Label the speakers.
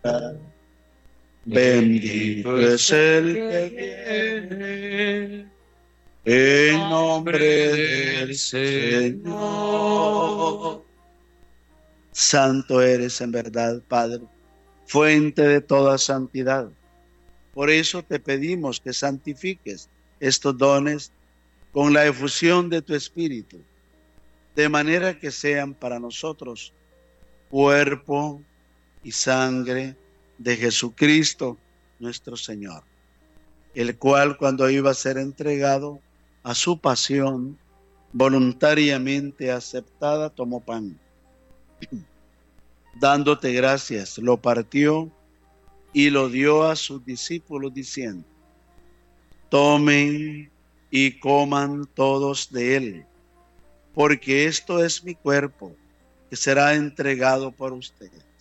Speaker 1: Bendito es el que viene en nombre del Señor. Santo eres en verdad, Padre, fuente de toda santidad. Por eso te pedimos que santifiques estos dones con la efusión de tu Espíritu, de manera que sean para nosotros cuerpo y sangre de Jesucristo nuestro Señor, el cual, cuando iba a ser entregado a su pasión voluntariamente aceptada, tomó pan. Dándote gracias, lo partió y lo dio a sus discípulos diciendo: tomen y coman todos de él, porque esto es mi cuerpo, que será entregado por ustedes.